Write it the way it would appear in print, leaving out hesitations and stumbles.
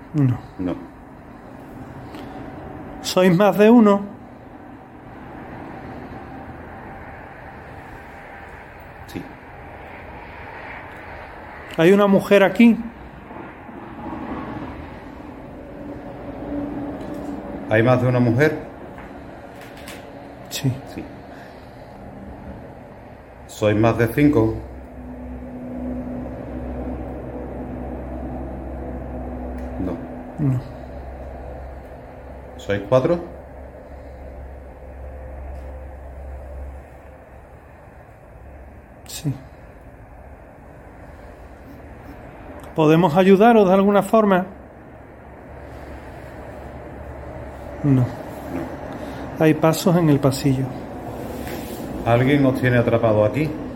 No. No. ¿Sois más de uno? Sí. ¿Hay una mujer aquí? ¿Hay más de una mujer? Sí. Sí. ¿Sois más de 5? No. No. ¿Sois 4? Sí. ¿Podemos ayudaros de alguna forma? No. Hay pasos en el pasillo. ¿Alguien os tiene atrapado aquí?